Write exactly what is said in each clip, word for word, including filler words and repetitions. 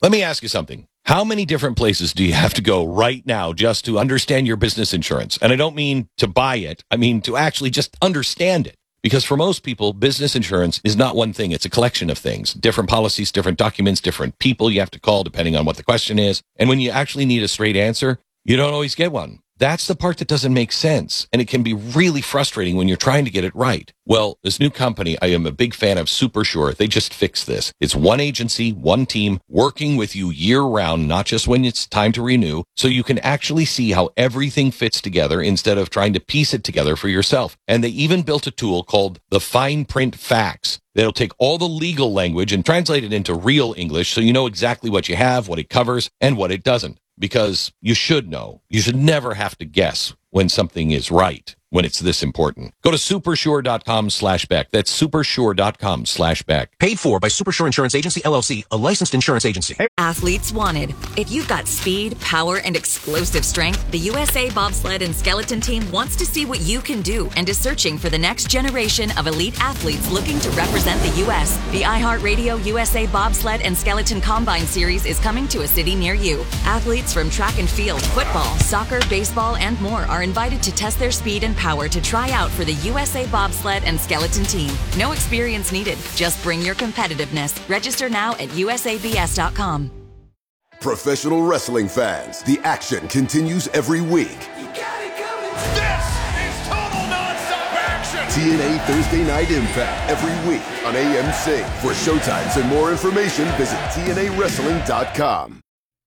Let me ask you something. How many different places do you have to go right now just to understand your business insurance? And I don't mean to buy it. I mean to actually just understand it. Because for most people, business insurance is not one thing. It's a collection of things, different policies, different documents, different people you have to call depending on what the question is. And when you actually need a straight answer, you don't always get one. That's the part that doesn't make sense. And it can be really frustrating when you're trying to get it right. Well, this new company, I am a big fan of SuperSure. They just fixed this. It's one agency, one team, working with you year round, not just when it's time to renew, so you can actually see how everything fits together instead of trying to piece it together for yourself. And they even built a tool called the Fine Print Facts. They'll take all the legal language and translate it into real English so you know exactly what you have, what it covers, and what it doesn't. Because you should know. You should never have to guess when something is right, when it's this important. Go to supersure.com slash Beck. That's supersure.com slash Beck. Paid for by Supersure Insurance Agency, L L C, a licensed insurance agency. Athletes wanted. If you've got speed, power, and explosive strength, the U S A Bobsled and Skeleton Team wants to see what you can do and is searching for the next generation of elite athletes looking to represent the U S The iHeartRadio U S A Bobsled and Skeleton Combine Series is coming to a city near you. Athletes from track and field, football, soccer, baseball, and more are invited to test their speed and power to try out for the U S A Bobsled and Skeleton Team. No experience needed. Just bring your competitiveness. Register now at U S A B S dot com. Professional wrestling fans, the action continues every week. You got it coming. This is total nonstop action. T N A Thursday Night Impact every week on A M C. For showtimes and more information, visit T N A wrestling dot com.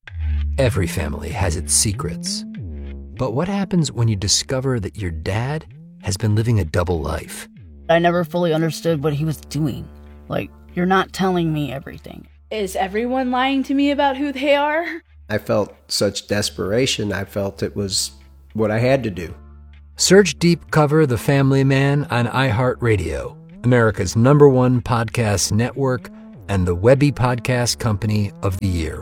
Every family has its secrets. But what happens when you discover that your dad has been living a double life? I never fully understood what he was doing. Like, you're not telling me everything. Is everyone lying to me about who they are? I felt such desperation. I felt it was what I had to do. Search Deep Cover The Family Man on iHeartRadio, America's number one podcast network and the Webby Podcast Company of the Year.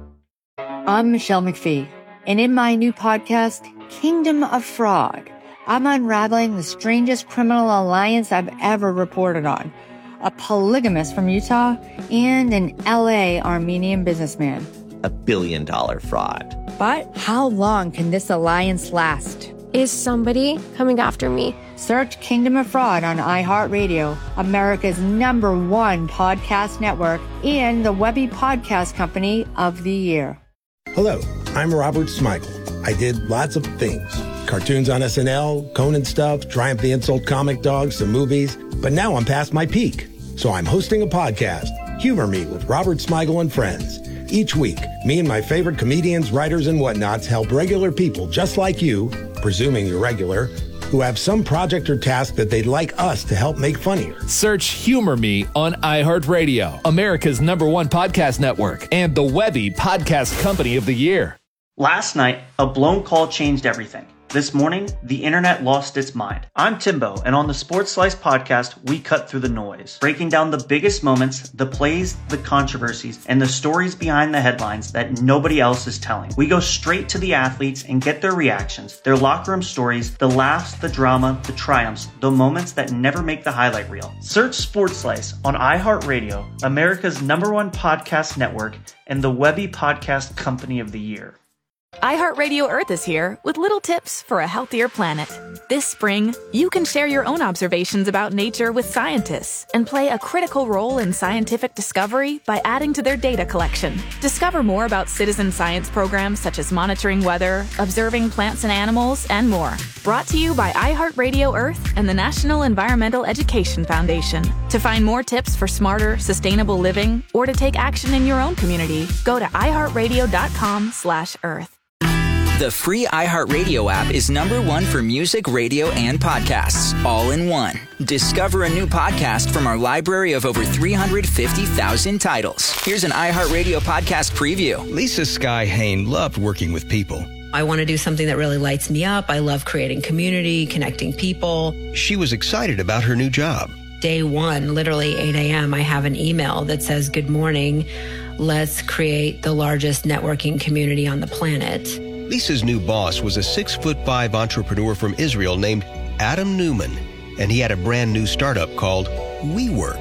I'm Michelle McPhee, and in my new podcast, Kingdom of Fraud, I'm unraveling the strangest criminal alliance I've ever reported on. A polygamist from Utah and an L A Armenian businessman. A billion dollar fraud. But how long can this alliance last? Is somebody coming after me? Search Kingdom of Fraud on iHeartRadio, America's number one podcast network, and the Webby Podcast Company of the Year. Hello, I'm Robert Smigel. I did lots of things. Cartoons on S N L, Conan stuff, Triumph the Insult comic dogs, some movies. But now I'm past my peak. So I'm hosting a podcast, Humor Me with Robert Smigel and Friends. Each week, me and my favorite comedians, writers, and whatnots help regular people just like you, presuming you're regular, who have some project or task that they'd like us to help make funnier. Search Humor Me on iHeartRadio, America's number one podcast network, and the Webby Podcast Company of the Year. Last night, a blown call changed everything. This morning, the internet lost its mind. I'm Timbo, and on the Sports Slice podcast, we cut through the noise, breaking down the biggest moments, the plays, the controversies, and the stories behind the headlines that nobody else is telling. We go straight to the athletes and get their reactions, their locker room stories, the laughs, the drama, the triumphs, the moments that never make the highlight reel. Search Sports Slice on iHeartRadio, America's number one podcast network, and the Webby Podcast Company of the Year. iHeartRadio Earth is here with little tips for a healthier planet. This spring, you can share your own observations about nature with scientists and play a critical role in scientific discovery by adding to their data collection. Discover more about citizen science programs such as monitoring weather, observing plants and animals, and more. Brought to you by iHeartRadio Earth and the National Environmental Education Foundation. To find more tips for smarter, sustainable living or to take action in your own community, go to iHeartRadio.com slash Earth. The free iHeartRadio app is number one for music, radio, and podcasts, all in one. Discover a new podcast from our library of over three hundred fifty thousand titles. Here's an iHeartRadio podcast preview. Lisa Sky Hain loved working with people. I want to do something that really lights me up. I love creating community, connecting people. She was excited about her new job. Day one, literally eight a.m., I have an email that says, "Good morning. Let's create the largest networking community on the planet." Lisa's new boss was a six foot five entrepreneur from Israel named Adam Newman, and he had a brand new startup called WeWork.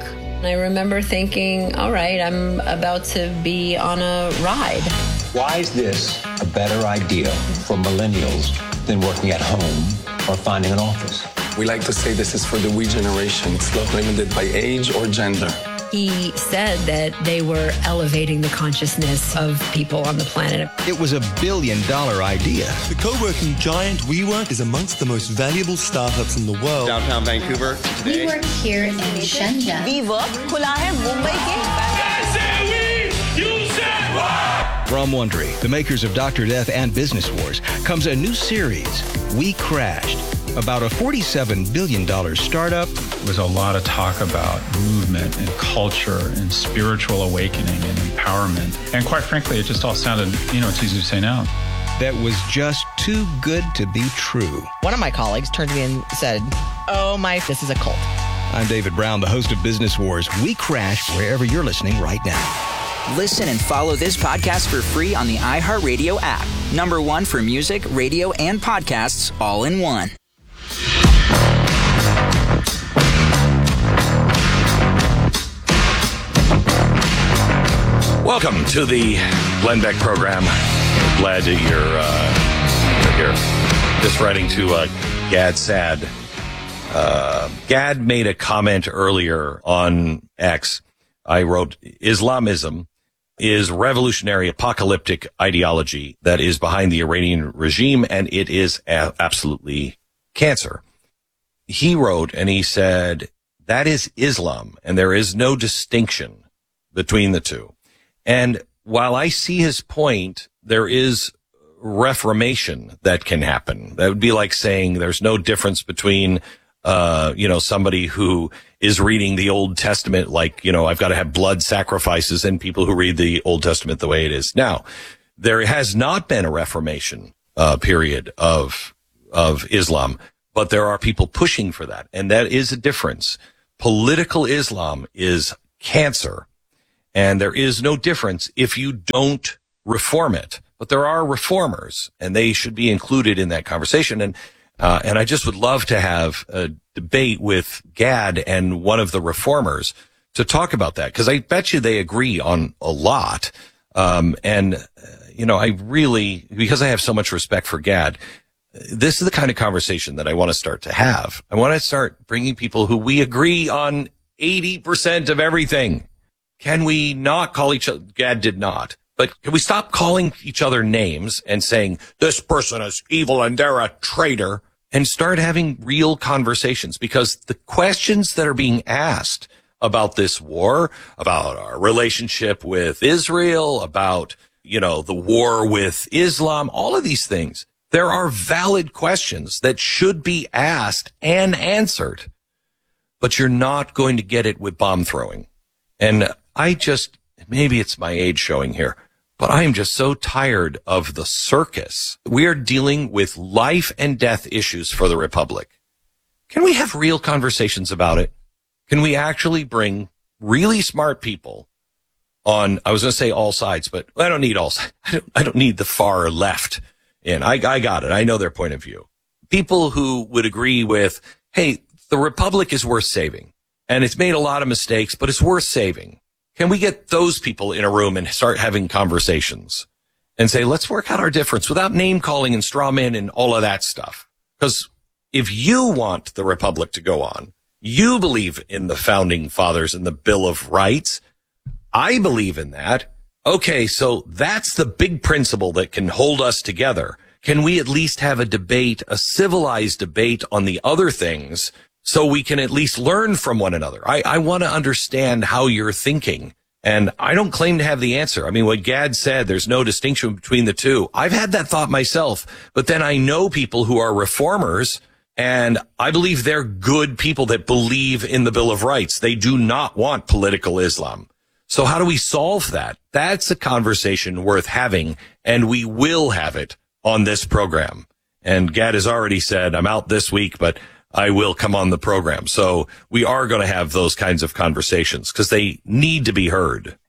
I remember thinking, all right, I'm about to be on a ride. Why is this a better idea for millennials than working at home or finding an office? We like to say this is for the we generation. It's not limited by age or gender. He said that they were elevating the consciousness of people on the planet. It was a billion dollar idea. The co-working giant WeWork is amongst the most valuable startups in the world. Downtown Vancouver today. We work here in Shenzhen. WeWork खुला है मुंबई के. From Wondery, the makers of Doctor Death and Business Wars, comes a new series, We Crashed, about a forty-seven billion dollars startup. There was a lot of talk about movement and culture and spiritual awakening and empowerment. And quite frankly, it just all sounded, you know, it's easy to say now. That was just too good to be true. One of my colleagues turned to me and said, oh my, this is a cult. I'm David Brown, the host of Business Wars. We Crashed wherever you're listening right now. Listen and follow this podcast for free on the iHeartRadio app. Number one for music, radio, and podcasts all in one. Welcome to the Glenn Beck program. Glad that you're, uh, you're here. Just writing to uh, Gad Sad. Uh, Gad made a comment earlier on X. I wrote, Islamism is revolutionary apocalyptic ideology that is behind the Iranian regime, and it is a- absolutely cancer. He wrote, and he said, that is Islam, and there is no distinction between the two. And while I see his point, there is reformation that can happen. That would be like saying there's no difference between Uh, you know, somebody who is reading the Old Testament, like, you know, I've got to have blood sacrifices, and people who read the Old Testament the way it is now. There has not been a reformation, uh, period of, of Islam, but there are people pushing for that. And that is a difference. Political Islam is cancer, and there is no difference if you don't reform it. But there are reformers, and they should be included in that conversation. And Uh, and I just would love to have a debate with Gad and one of the reformers to talk about that, because I bet you they agree on a lot. Um, and, uh, you know, I really, because I have so much respect for Gad, this is the kind of conversation that I want to start to have. I want to start bringing people who we agree on eighty percent of everything. Can we not call each other? Gad did not. But can we stop calling each other names and saying, this person is evil and they're a traitor, and start having real conversations? Because the questions that are being asked about this war, about our relationship with Israel, about, you know, the war with Islam, all of these things, there are valid questions that should be asked and answered. But you're not going to get it with bomb throwing. And I just, maybe it's my age showing here, but I am just so tired of the circus. We are dealing with life and death issues for the Republic. Can we have real conversations about it? Can we actually bring really smart people on, I was going to say all sides, but I don't need all sides. I don't, I don't need the far left in. I, I got it. I know their point of view. People who would agree with, hey, the Republic is worth saving, and it's made a lot of mistakes, but it's worth saving. Can we get those people in a room and start having conversations and say, let's work out our difference without name calling and straw men and all of that stuff? Because if you want the Republic to go on, you believe in the founding fathers and the Bill of Rights. I believe in that. Okay, so that's the big principle that can hold us together. Can we at least have a debate, a civilized debate on the other things, so we can at least learn from one another? I, I want to understand how you're thinking. And I don't claim to have the answer. I mean, what Gad said, there's no distinction between the two. I've had that thought myself. But then I know people who are reformers, and I believe they're good people that believe in the Bill of Rights. They do not want political Islam. So how do we solve that? That's a conversation worth having, and we will have it on this program. And Gad has already said, I'm out this week, but I will come on the program. So we are going to have those kinds of conversations because they need to be heard.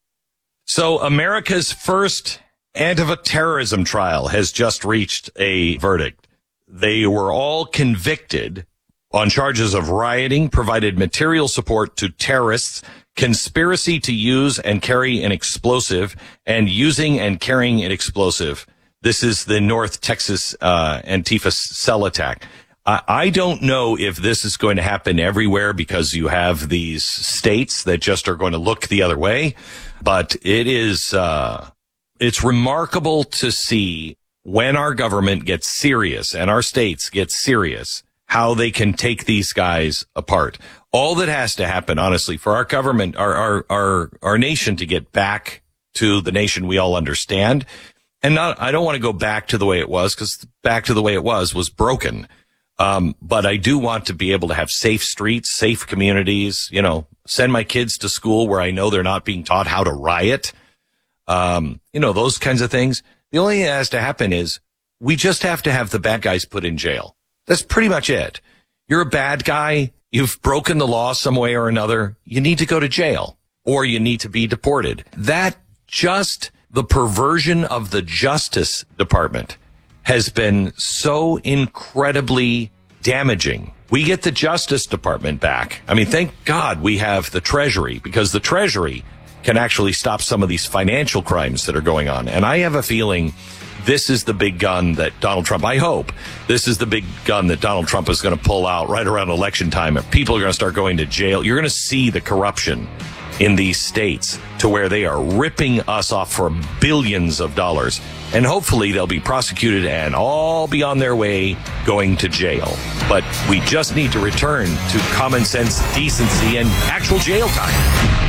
So America's first Antifa terrorism trial has just reached a verdict. They were all convicted on charges of rioting, provided material support to terrorists, conspiracy to use and carry an explosive, and using and carrying an explosive. This is the North Texas uh, Antifa cell attack. I, I don't know if this is going to happen everywhere because you have these states that just are going to look the other way. But it is, uh, it's remarkable to see when our government gets serious and our states get serious, how they can take these guys apart. All that has to happen, honestly, for our government, our, our, our, our nation to get back to the nation we all understand. And not, I don't want to go back to the way it was, because back to the way it was was broken. Um, but I do want to be able to have safe streets, safe communities, you know, send my kids to school where I know they're not being taught how to riot. Um, you know, those kinds of things. The only thing that has to happen is we just have to have the bad guys put in jail. That's pretty much it. You're a bad guy. You've broken the law some way or another. You need to go to jail or you need to be deported. That just the perversion of the Justice Department has been so incredibly damaging. We get the Justice Department back. I mean, thank God we have the Treasury, because the Treasury can actually stop some of these financial crimes that are going on. And I have a feeling this is the big gun that Donald Trump, I hope, this is the big gun that Donald Trump is going to pull out right around election time. If people are going to start going to jail, you're going to see the corruption in these states to where they are ripping us off for billions of dollars. And hopefully they'll be prosecuted and all be on their way going to jail. But we just need to return to common sense, decency, and actual jail time.